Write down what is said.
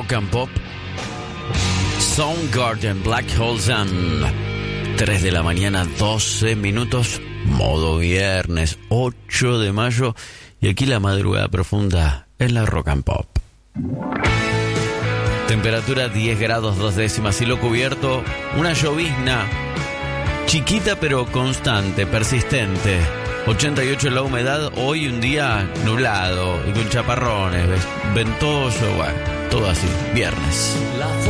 Rock and Pop. Soundgarden, Black Hole Sun. 3 de la mañana, 12 minutos. Modo viernes, 8 de mayo. Y aquí la madrugada profunda en la Rock and Pop. Temperatura 10 grados 2 décimas, cielo cubierto, una llovizna chiquita pero constante, persistente. 88 la humedad, hoy un día nublado y con chaparrones, ventoso, bueno, todo así, viernes.